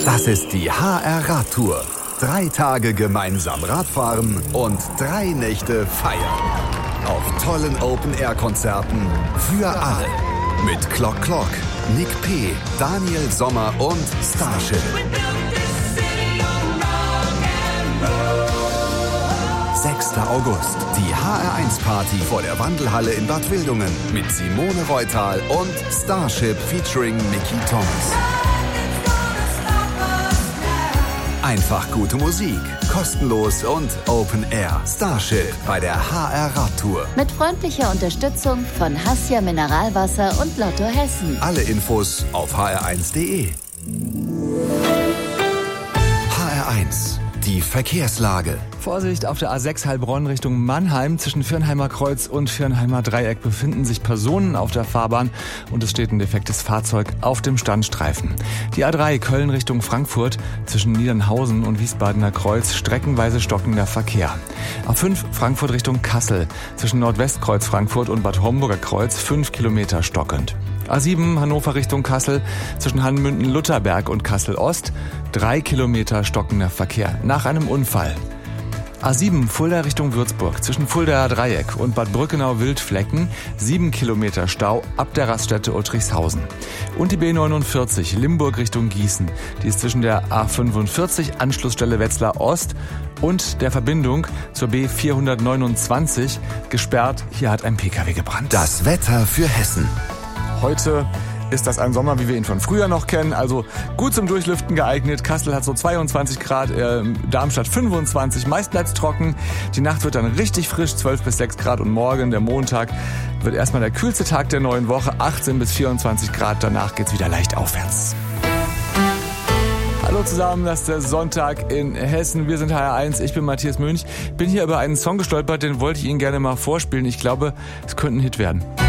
Das ist die HR-Radtour. 3 Tage gemeinsam Radfahren und 3 Nächte feiern. Auf tollen Open-Air-Konzerten für alle. Mit Clock Clock, Nick P., Daniel Sommer und Starship. 6. August, die HR1-Party vor der Wandelhalle in Bad Wildungen mit Simone Reutal und Starship featuring Mickey Thomas. Einfach gute Musik, kostenlos und Open Air. Starship bei der HR-Radtour. Mit freundlicher Unterstützung von Hassia Mineralwasser und Lotto Hessen. Alle Infos auf hr1.de. HR1, die Verkehrslage. Vorsicht, auf der A6 Heilbronn Richtung Mannheim. Zwischen Viernheimer Kreuz und Viernheimer Dreieck befinden sich Personen auf der Fahrbahn und es steht ein defektes Fahrzeug auf dem Standstreifen. Die A3 Köln Richtung Frankfurt zwischen Niedernhausen und Wiesbadener Kreuz streckenweise stockender Verkehr. A5 Frankfurt Richtung Kassel zwischen Nordwestkreuz Frankfurt und Bad Homburger Kreuz 5 Kilometer stockend. A7 Hannover Richtung Kassel zwischen Hanmünden-Lutherberg und Kassel-Ost 3 Kilometer stockender Verkehr nach einem Unfall. A7 Fulda Richtung Würzburg zwischen Fuldaer Dreieck und Bad Brückenau-Wildflecken 7 Kilometer Stau ab der Raststätte Uttrichshausen. Und die B49 Limburg Richtung Gießen. Die ist zwischen der A45 Anschlussstelle Wetzlar Ost und der Verbindung zur B429 gesperrt. Hier hat ein PKW gebrannt. Das Wetter für Hessen. Heute ist das ein Sommer, wie wir ihn von früher noch kennen, also gut zum Durchlüften geeignet. Kassel hat so 22 Grad, Darmstadt 25, meist bleibt's trocken. Die Nacht wird dann richtig frisch, 12 bis 6 Grad und morgen, der Montag, wird erstmal der kühlste Tag der neuen Woche, 18 bis 24 Grad, danach geht's wieder leicht aufwärts. Hallo zusammen, das ist der Sonntag in Hessen. Wir sind HR1, ich bin Matthias Münch. Bin hier über einen Song gestolpert, den wollte ich Ihnen gerne mal vorspielen. Ich glaube, es könnte ein Hit werden.